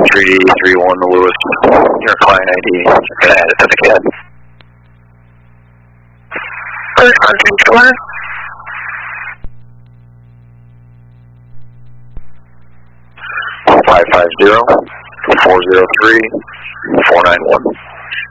331 Lewis, your client ID. You're going to add it to the CAD. First on controller. 550-403-491.